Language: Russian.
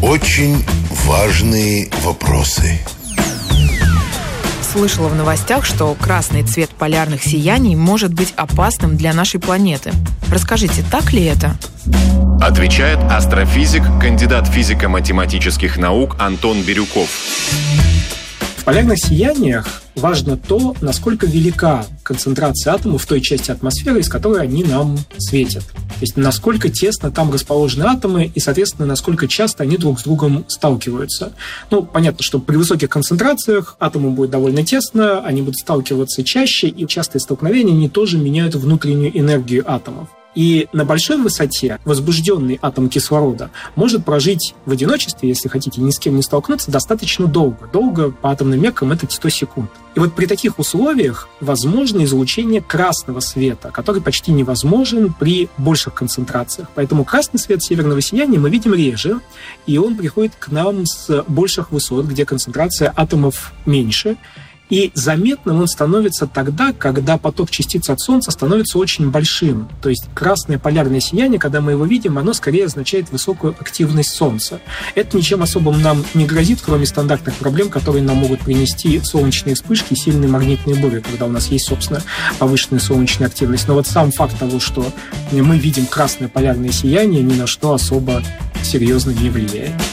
Очень важные вопросы. Слышала в новостях, что красный цвет полярных сияний может быть опасным для нашей планеты. Расскажите, так ли это? Отвечает астрофизик, кандидат физико-математических наук Антон Бирюков. В полярных сияниях важно то, насколько велика концентрация атомов в той части атмосферы, из которой они нам светят. То есть насколько тесно там расположены атомы и, соответственно, насколько часто они друг с другом сталкиваются. Понятно, что при высоких концентрациях атомы будет довольно тесно, они будут сталкиваться чаще, и частые столкновения они тоже меняют внутреннюю энергию атомов. И на большой высоте возбужденный атом кислорода может прожить в одиночестве, если хотите, ни с кем не столкнуться, достаточно долго. Долго по атомным меркам это 100 секунд. И вот при таких условиях возможно излучение красного света, который почти невозможен при больших концентрациях. Поэтому красный свет северного сияния мы видим реже, и он приходит к нам с больших высот, где концентрация атомов меньше. И заметным он становится тогда, когда поток частиц от Солнца становится очень большим. То есть красное полярное сияние, когда мы его видим, оно скорее означает высокую активность Солнца. Это ничем особым нам не грозит, кроме стандартных проблем, которые нам могут принести солнечные вспышки и сильные магнитные бури, когда у нас есть, собственно, повышенная солнечная активность. Но вот сам факт того, что мы видим красное полярное сияние, ни на что особо серьезно не влияет.